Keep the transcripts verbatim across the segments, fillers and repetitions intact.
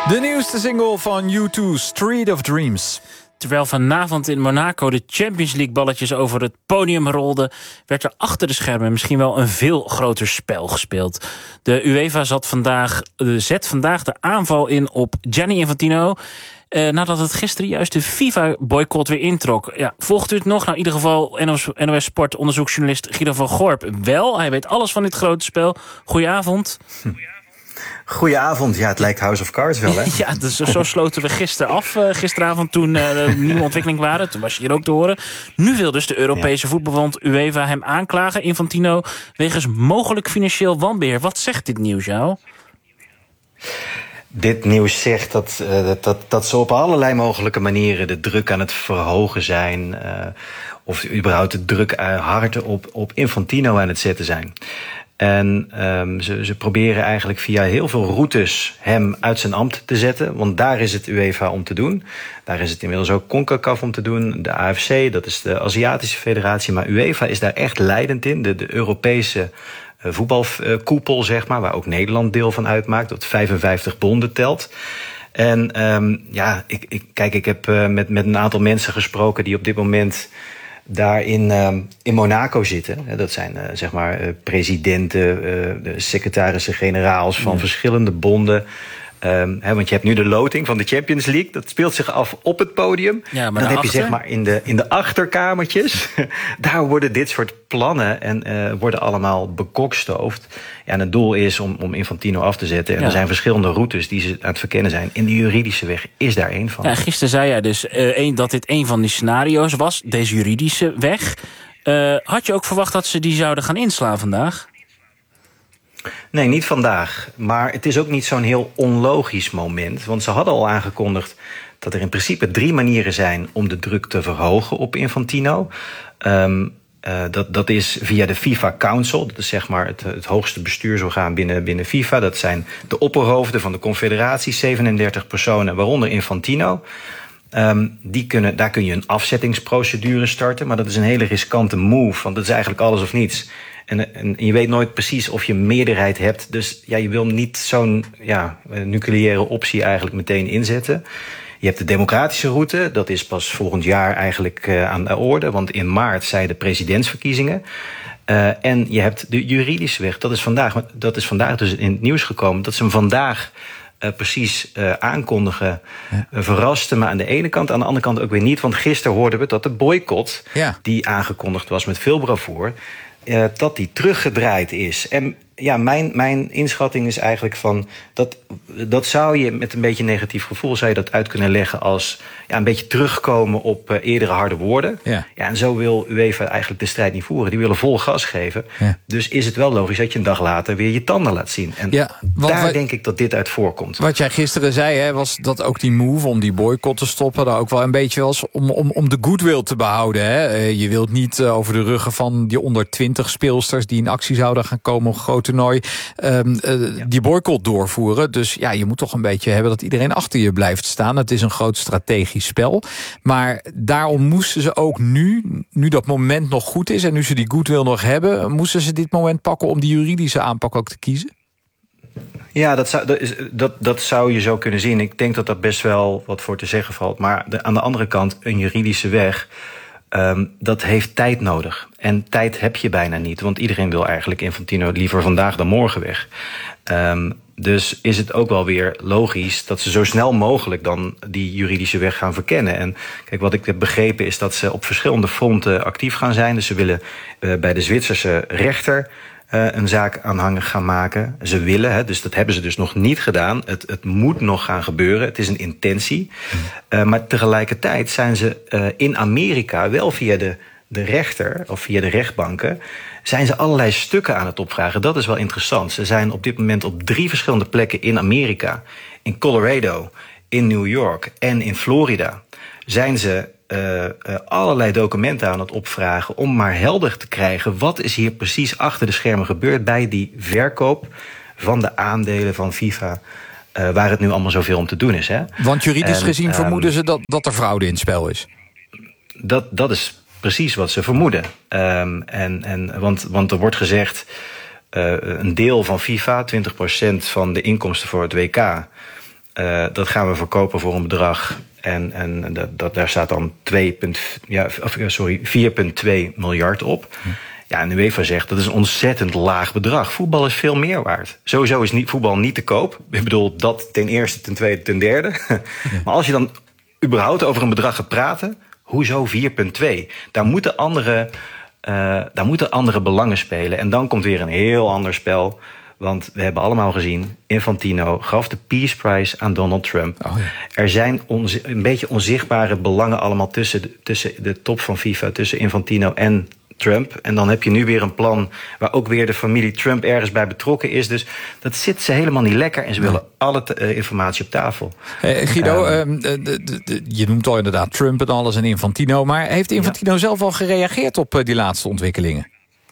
De nieuwste single van U twee, Street of Dreams. Terwijl vanavond in Monaco de Champions League balletjes over het podium rolden, werd er achter de schermen misschien wel een veel groter spel gespeeld. De UEFA zat vandaag, zet vandaag de aanval in op Gianni Infantino, Eh, nadat het gisteren juist de FIFA-boycott weer introk. Ja, volgt u het nog? Nou, in ieder geval N O S Sport onderzoeksjournalist Guido van Gorp wel. Hij weet alles van dit grote spel. Goedenavond. Hm. Goedenavond. Ja, het lijkt House of Cards wel, hè? Ja, dus zo sloten we gisteren af. Uh, gisteravond toen uh, er nieuwe ontwikkeling waren. Toen was je hier ook te horen. Nu wil dus de Europese ja. voetbalbond UEFA hem aanklagen, Infantino, wegens mogelijk financieel wanbeheer. Wat zegt dit nieuws jou? Dit nieuws zegt dat, uh, dat, dat, dat ze op allerlei mogelijke manieren de druk aan het verhogen zijn. Uh, of überhaupt de druk uh, hard op, op Infantino aan het zetten zijn. En um, ze, ze proberen eigenlijk via heel veel routes hem uit zijn ambt te zetten. Want daar is het UEFA om te doen. Daar is het inmiddels ook CONCACAF om te doen. De A F C, dat is de Aziatische Federatie. Maar UEFA is daar echt leidend in. De, de Europese uh, voetbalkoepel, zeg maar, waar ook Nederland deel van uitmaakt. Dat vijfenvijftig bonden telt. En um, ja, ik, ik, kijk, ik heb uh, met, met een aantal mensen gesproken die op dit moment daar in, uh, in Monaco zitten. Dat zijn uh, zeg maar uh, presidenten, uh, de secretarissen-generaals van ja. verschillende bonden. Um, he, want je hebt nu de loting van de Champions League. Dat speelt zich af op het podium. Ja, maar dan heb achter? je zeg maar in de, in de achterkamertjes. Daar worden dit soort plannen en uh, worden allemaal bekokstoofd. Ja, en het doel is om, om Infantino af te zetten. En ja. er zijn verschillende routes die ze aan het verkennen zijn. En die juridische weg is daar één van. Ja, gisteren zei jij dus uh, een, dat dit een van die scenario's was. Deze juridische weg. Uh, had je ook verwacht dat ze die zouden gaan inslaan vandaag? Nee, niet vandaag. Maar het is ook niet zo'n heel onlogisch moment. Want ze hadden al aangekondigd dat er in principe drie manieren zijn om de druk te verhogen op Infantino. Um, uh, dat, dat is via de FIFA Council. Dat is zeg maar het, het hoogste bestuursorgaan binnen, binnen FIFA. Dat zijn de opperhoofden van de confederatie, zevenendertig personen, waaronder Infantino. Um, die kunnen, daar kun je een afzettingsprocedure starten. Maar dat is een hele riskante move, want dat is eigenlijk alles of niets. En, en je weet nooit precies of je een meerderheid hebt. Dus ja, je wil niet zo'n ja, nucleaire optie eigenlijk meteen inzetten. Je hebt de democratische route. Dat is pas volgend jaar eigenlijk uh, aan de orde. Want in maart zijn de presidentsverkiezingen. Uh, en je hebt de juridische weg. Dat is vandaag, dat is vandaag dus in het nieuws gekomen. Dat ze hem vandaag uh, precies uh, aankondigen. Ja. Uh, verraste me aan de ene kant. Aan de andere kant ook weer niet. Want gisteren hoorden we dat de boycott, ja. die aangekondigd was met veel bravoer, Uh, dat die teruggedraaid is. En ja, mijn, mijn inschatting is eigenlijk van dat, dat zou je met een beetje negatief gevoel zou je dat uit kunnen leggen als ja, een beetje terugkomen op uh, eerdere harde woorden. Ja. Ja, en zo wil UEFA eigenlijk de strijd niet voeren. Die willen vol gas geven. Ja. Dus is het wel logisch dat je een dag later weer je tanden laat zien. En ja, daar wat, denk ik dat dit uit voorkomt. Wat jij gisteren zei, hè, was dat ook die move om die boycott te stoppen, daar ook wel een beetje was om, om, om de goodwill te behouden. Hè. Uh, je wilt niet uh, over de ruggen van die onder twintig speelsters die in actie zouden gaan komen op groot toernooi, um, uh, ja. die boycott doorvoeren. Dus ja, je moet toch een beetje hebben dat iedereen achter je blijft staan. Het is een groot strategisch spel. Maar daarom moesten ze ook nu, nu dat moment nog goed is en nu ze die goodwill nog hebben, moesten ze dit moment pakken om die juridische aanpak ook te kiezen? Ja, dat zou, dat, is, dat, dat zou je zo kunnen zien. Ik denk dat daar best wel wat voor te zeggen valt. Maar de, aan de andere kant, een juridische weg, Um, dat heeft tijd nodig. En tijd heb je bijna niet. Want iedereen wil eigenlijk Infantino liever vandaag dan morgen weg. Um, dus is het ook wel weer logisch dat ze zo snel mogelijk dan die juridische weg gaan verkennen. En kijk, wat ik heb begrepen is dat ze op verschillende fronten actief gaan zijn. Dus ze willen uh, bij de Zwitserse rechter Uh, een zaak aanhangig gaan maken. Ze willen, hè, dus dat hebben ze dus nog niet gedaan. Het, het moet nog gaan gebeuren. Het is een intentie. Uh, maar tegelijkertijd zijn ze uh, in Amerika wel via de, de rechter of via de rechtbanken zijn ze allerlei stukken aan het opvragen. Dat is wel interessant. Ze zijn op dit moment op drie verschillende plekken in Amerika, in Colorado, in New York en in Florida, zijn ze Uh, uh, allerlei documenten aan het opvragen om maar helder te krijgen wat is hier precies achter de schermen gebeurd bij die verkoop van de aandelen van FIFA, uh, waar het nu allemaal zoveel om te doen is. Hè? Want juridisch en, gezien um, vermoeden ze dat, dat er fraude in het spel is. Dat, dat is precies wat ze vermoeden. Um, en, en, want, want er wordt gezegd, uh, een deel van FIFA, twintig procent van de inkomsten voor het W K, Uh, dat gaan we verkopen voor een bedrag. En, en dat, dat, daar staat dan twee, ja, of, sorry, vier komma twee miljard op. Hm. Ja, en de UEFA zegt dat is een ontzettend laag bedrag. Voetbal is veel meer waard. Sowieso is niet, voetbal niet te koop. Ik bedoel, dat ten eerste, ten tweede, ten derde. Ja. Maar als je dan überhaupt over een bedrag gaat praten, hoezo vier komma twee? Daar moeten andere, uh, daar moeten andere belangen spelen. En dan komt weer een heel ander spel. Want we hebben allemaal gezien, Infantino gaf de Peace Prize aan Donald Trump. Oh ja. Er zijn onzi- een beetje onzichtbare belangen allemaal tussen de, tussen de top van FIFA, tussen Infantino en Trump. En dan heb je nu weer een plan waar ook weer de familie Trump ergens bij betrokken is. Dus dat zit ze helemaal niet lekker. En ze willen nee. alle t- uh, informatie op tafel. Hey, Guido, um, uh, de, de, de, je noemt al inderdaad Trump en alles en Infantino. Maar heeft Infantino ja. zelf al gereageerd op uh, die laatste ontwikkelingen?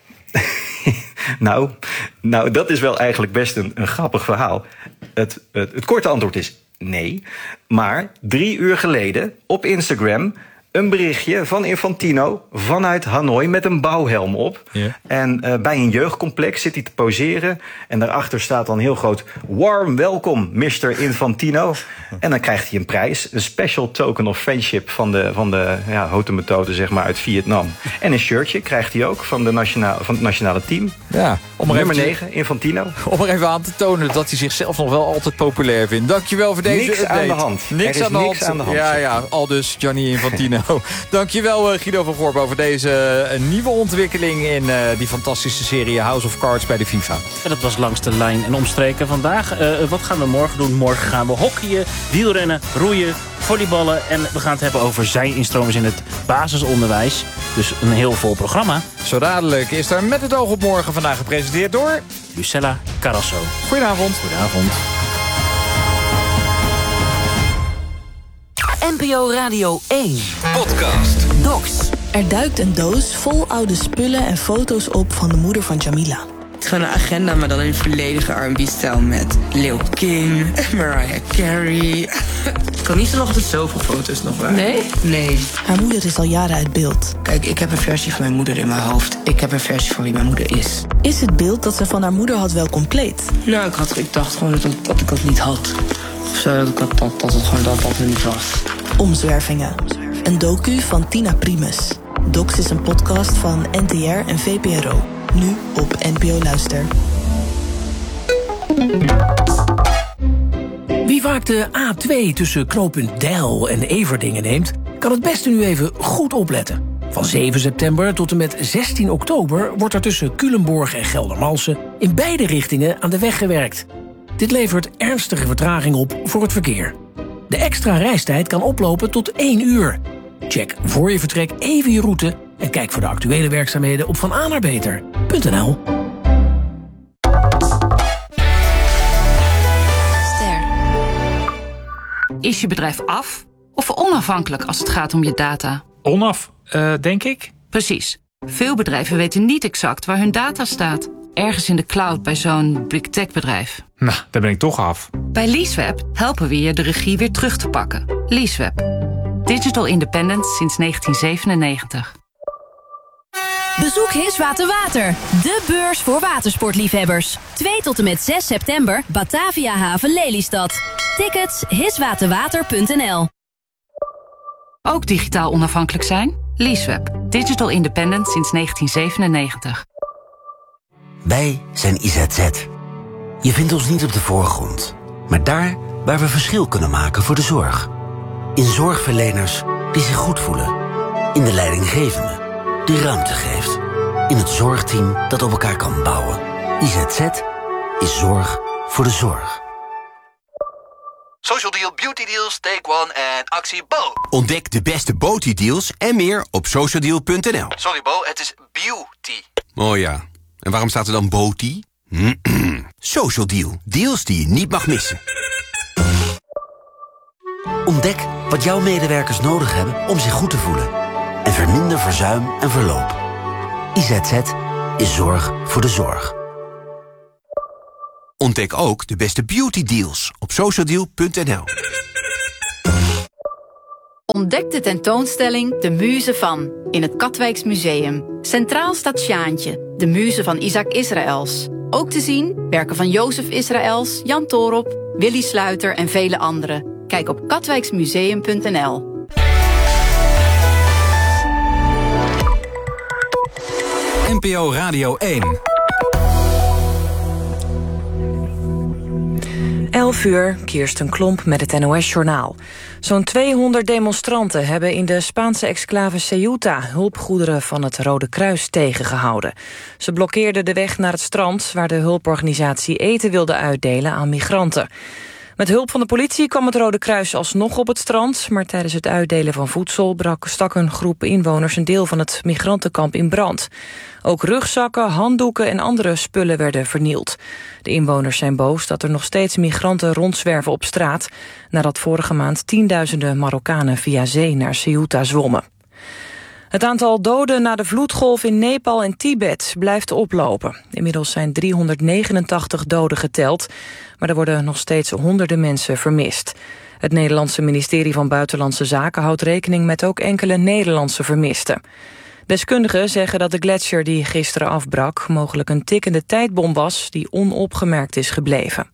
nou, nou, dat is wel eigenlijk best een, een grappig verhaal. Het, het, het korte antwoord is nee. Maar drie uur geleden op Instagram een berichtje van Infantino vanuit Hanoi met een bouwhelm op. Yeah. En uh, bij een jeugdcomplex zit hij te poseren. En daarachter staat dan heel groot: warm welcome, mister Infantino. En dan krijgt hij een prijs. Een special token of friendship van de, van de ja, houten zeg maar, uit Vietnam. En een shirtje krijgt hij ook van, de nationale, van het nationale team. Ja, om er Nummer even, negen, Infantino. Om er even aan te tonen dat hij zichzelf nog wel altijd populair vindt. Dankjewel voor deze niks update. aan de hand. Niks, er is aan, de niks hand. aan de hand. Ja, ja, al dus Gianni Infantino. Dankjewel Guido van Gorp over deze uh, nieuwe ontwikkeling in uh, die fantastische serie House of Cards bij de FIFA. En dat was langs de lijn en omstreken vandaag. Uh, wat gaan we morgen doen? Morgen gaan we hockeyen, wielrennen, roeien, volleyballen. En we gaan het hebben over zij-instromers in het basisonderwijs. Dus een heel vol programma. Zo dadelijk is er Met het oog op morgen vandaag gepresenteerd door Lucella Carrasso. Goedenavond. Goedenavond. N P O Radio één. Podcast. Docs. Er duikt een doos vol oude spullen en foto's op van de moeder van Jamila. Het is gewoon een agenda, maar dan in volledige R en B-stijl met Lil King, Mariah Carey. Ik kan niet zo nog altijd zoveel foto's nog wel. Nee? Nee. Haar moeder is al jaren uit beeld. Kijk, ik heb een versie van mijn moeder in mijn hoofd. Ik heb een versie van wie mijn moeder is. Is het beeld dat ze van haar moeder had wel compleet? Nou, ik, had, ik dacht gewoon dat, dat ik dat niet had. Of zo, dat, dat, dat, dat het gewoon dat dat er niet was. Omzwervingen. Een docu van Tina Primus. Docs is een podcast van N T R en V P R O. Nu op N P O Luister. Wie vaak de A twee tussen knooppunt Deil en Everdingen neemt, kan het beste nu even goed opletten. Van zeven september tot en met zestien oktober wordt er tussen Culemborg en Geldermalsen in beide richtingen aan de weg gewerkt. Dit levert ernstige vertraging op voor het verkeer. De extra reistijd kan oplopen tot één uur. Check voor je vertrek even je route en kijk voor de actuele werkzaamheden op van a naar beter punt n l. Ster. Is je bedrijf af of onafhankelijk als het gaat om je data? Onaf, uh, denk ik. Precies. Veel bedrijven weten niet exact waar hun data staat. Ergens in de cloud bij zo'n big tech bedrijf. Nou, daar ben ik toch af. Bij Leaseweb helpen we je de regie weer terug te pakken. Leaseweb. Digital independence sinds negentien zevenennegentig. Bezoek Hiswater Water, de beurs voor watersportliefhebbers. twee tot en met zes september, Batavia Haven Lelystad. Tickets hiswaterwater punt n l. Ook digitaal onafhankelijk zijn? Leaseweb. Digital independent sinds negentien zevenennegentig. Wij zijn I Z Z. Je vindt ons niet op de voorgrond, maar daar waar we verschil kunnen maken voor de zorg. In zorgverleners die zich goed voelen. In de leidinggevende die ruimte geeft. In het zorgteam dat op elkaar kan bouwen. I Z Z is zorg voor de zorg. Social Deal, Beauty Deals, Take One en actie Bo. Ontdek de beste beauty deals en meer op socialdeal punt n l. Sorry Bo, het is beauty. Oh ja, en waarom staat er dan beauty? Social Deal, deals die je niet mag missen. Ontdek wat jouw medewerkers nodig hebben om zich goed te voelen. En verminder verzuim en verloop. I Z Z is zorg voor de zorg. Ontdek ook de beste beauty deals op socialdeal punt n l. Ontdek de tentoonstelling De Muze van in het Katwijks Museum. Centraal staat Sjaantje, de muze van Isaac Israëls. Ook te zien werken van Jozef Israëls, Jan Toorop, Willy Sluiter en vele anderen. Kijk op katwijksmuseum punt n l. N P O Radio één. elf uur, Kirsten Klomp met het N O S-journaal. Zo'n tweehonderd demonstranten hebben in de Spaanse exclave Ceuta hulpgoederen van het Rode Kruis tegengehouden. Ze blokkeerden de weg naar het strand waar de hulporganisatie eten wilde uitdelen aan migranten. Met hulp van de politie kwam het Rode Kruis alsnog op het strand, maar tijdens het uitdelen van voedsel brak stak een groep inwoners een deel van het migrantenkamp in brand. Ook rugzakken, handdoeken en andere spullen werden vernield. De inwoners zijn boos dat er nog steeds migranten rondzwerven op straat, nadat vorige maand tienduizenden Marokkanen via zee naar Ceuta zwommen. Het aantal doden na de vloedgolf in Nepal en Tibet blijft oplopen. Inmiddels zijn driehonderdnegenentachtig doden geteld, maar er worden nog steeds honderden mensen vermist. Het Nederlandse ministerie van Buitenlandse Zaken houdt rekening met ook enkele Nederlandse vermisten. Deskundigen zeggen dat de gletsjer die gisteren afbrak mogelijk een tikkende tijdbom was die onopgemerkt is gebleven.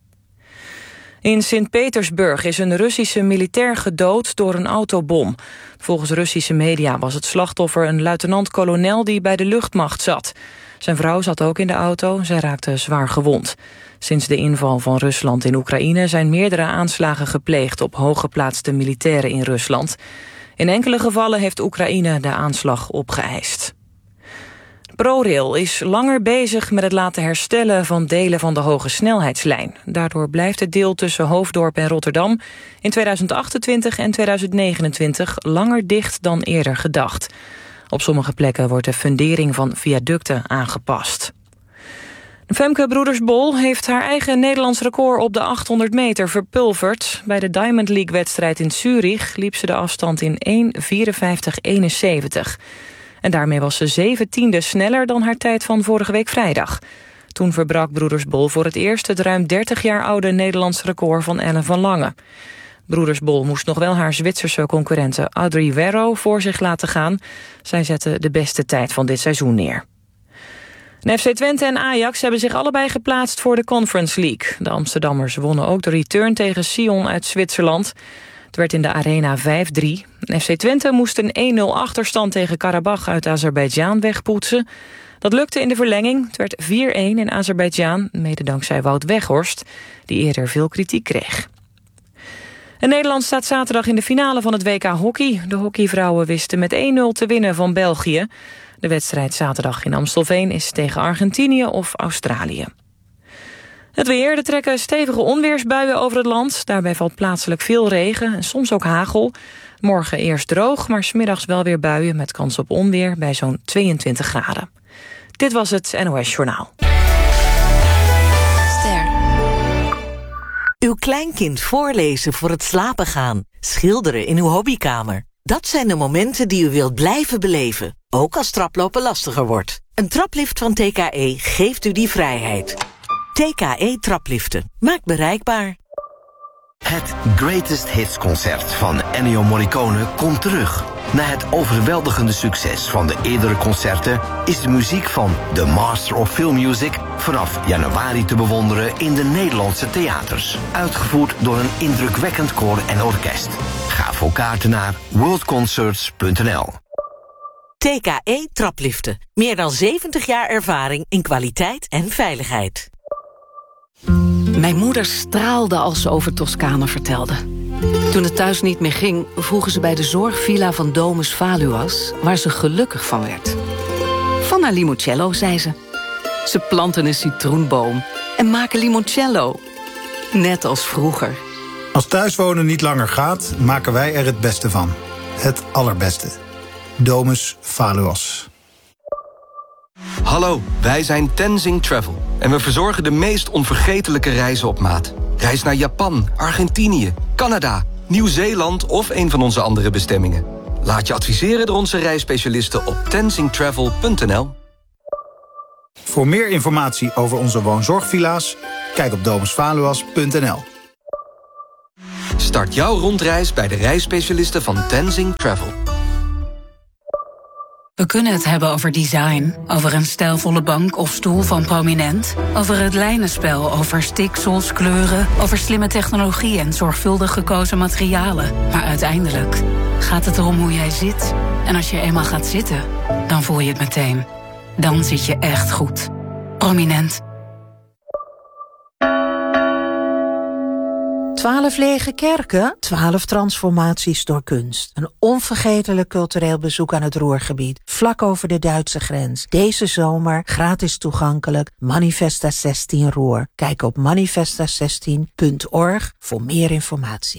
In Sint-Petersburg is een Russische militair gedood door een autobom. Volgens Russische media was het slachtoffer een luitenant-kolonel die bij de luchtmacht zat. Zijn vrouw zat ook in de auto, zij raakte zwaar gewond. Sinds de inval van Rusland in Oekraïne zijn meerdere aanslagen gepleegd op hooggeplaatste militairen in Rusland. In enkele gevallen heeft Oekraïne de aanslag opgeëist. ProRail is langer bezig met het laten herstellen van delen van de hoge snelheidslijn. Daardoor blijft het deel tussen Hoofddorp en Rotterdam in tweeduizend achtentwintig en tweeduizend negenentwintig langer dicht dan eerder gedacht. Op sommige plekken wordt de fundering van viaducten aangepast. Femke Broeders-Bol heeft haar eigen Nederlands record op de achthonderd meter verpulverd. Bij de Diamond League-wedstrijd in Zurich liep ze de afstand in één vierenvijftig eenenzeventig. En daarmee was ze zeventiende sneller dan haar tijd van vorige week vrijdag. Toen verbrak Broeders-Bol voor het eerst het ruim dertig jaar oude Nederlands record van Ellen van Lange. Broeders-Bol moest nog wel haar Zwitserse concurrente Audrey Werro voor zich laten gaan. Zij zette de beste tijd van dit seizoen neer. En F C Twente en Ajax hebben zich allebei geplaatst voor de Conference League. De Amsterdammers wonnen ook de return tegen Sion uit Zwitserland. Het werd in de Arena vijf drie. F C Twente moest een één nul achterstand tegen Karabach uit Azerbeidzjan wegpoetsen. Dat lukte in de verlenging. Het werd vier één in Azerbeidzjan, mede dankzij Wout Weghorst, die eerder veel kritiek kreeg. En Nederland staat zaterdag in de finale van het W K Hockey. De hockeyvrouwen wisten met één nul te winnen van België. De wedstrijd zaterdag in Amstelveen is tegen Argentinië of Australië. Het weer, er trekken stevige onweersbuien over het land. Daarbij valt plaatselijk veel regen en soms ook hagel. Morgen eerst droog, maar 's middags wel weer buien met kans op onweer bij zo'n tweeëntwintig graden. Dit was het N O S Journaal. Ster. Uw kleinkind voorlezen voor het slapen gaan. Schilderen in uw hobbykamer. Dat zijn de momenten die u wilt blijven beleven. Ook als traplopen lastiger wordt. Een traplift van T K E geeft u die vrijheid. T K E trapliften. Maakt bereikbaar. Het Greatest Hits concert van Ennio Morricone komt terug. Na het overweldigende succes van de eerdere concerten is de muziek van The Master of Film Music vanaf januari te bewonderen in de Nederlandse theaters. Uitgevoerd door een indrukwekkend koor en orkest. Ga voor kaarten naar worldconcerts punt n l. T K E trapliften. Meer dan zeventig jaar ervaring in kwaliteit en veiligheid. Mijn moeder straalde als ze over Toscane vertelde. Toen het thuis niet meer ging, vroegen ze bij de zorgvilla van Domus Valuas, waar ze gelukkig van werd. Van haar limoncello, zei ze. Ze planten een citroenboom en maken limoncello. Net als vroeger. Als thuiswonen niet langer gaat, maken wij er het beste van. Het allerbeste. Domus Valuas. Hallo, wij zijn Tenzing Travel. En we verzorgen de meest onvergetelijke reizen op maat. Reis naar Japan, Argentinië, Canada, Nieuw-Zeeland of een van onze andere bestemmingen. Laat je adviseren door onze reisspecialisten op tenzing travel punt n l. Voor meer informatie over onze woonzorgvilla's, kijk op domus valuas punt n l. Start jouw rondreis bij de reisspecialisten van Tenzing Travel. We kunnen het hebben over design, over een stijlvolle bank of stoel van Prominent, over het lijnenspel, over stiksels, kleuren, over slimme technologie en zorgvuldig gekozen materialen. Maar uiteindelijk gaat het erom hoe jij zit. En als je eenmaal gaat zitten, dan voel je het meteen. Dan zit je echt goed. Prominent. Twaalf lege kerken, twaalf transformaties door kunst. Een onvergetelijk cultureel bezoek aan het Ruhrgebied, vlak over de Duitse grens. Deze zomer gratis toegankelijk, Manifesta zestien Ruhr. Kijk op manifesta zestien punt org voor meer informatie.